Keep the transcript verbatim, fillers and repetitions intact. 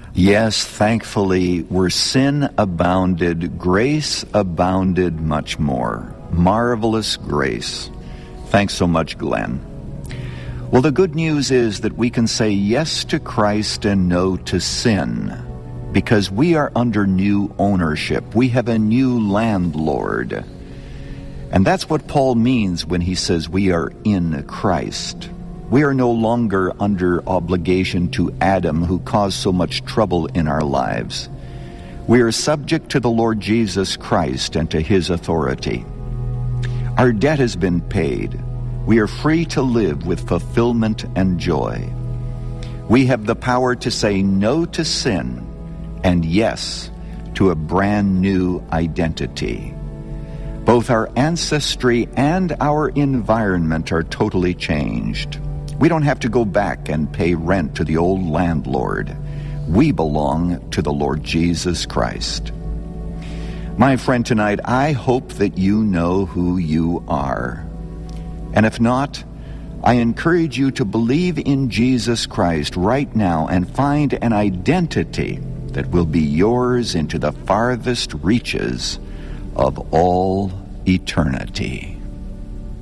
Yes, thankfully, where sin abounded, grace abounded much more. Marvelous grace. Thanks so much, Glenn. Well, the good news is that we can say yes to Christ and no to sin, because we are under new ownership. We have a new landlord. And that's what Paul means when he says we are in Christ. We are no longer under obligation to Adam, who caused so much trouble in our lives. We are subject to the Lord Jesus Christ and to his authority. Our debt has been paid. We are free to live with fulfillment and joy. We have the power to say no to sin and yes to a brand new identity. Both our ancestry and our environment are totally changed. We don't have to go back and pay rent to the old landlord. We belong to the Lord Jesus Christ. My friend, tonight, I hope that you know who you are. And if not, I encourage you to believe in Jesus Christ right now and find an identity that will be yours into the farthest reaches of all eternity.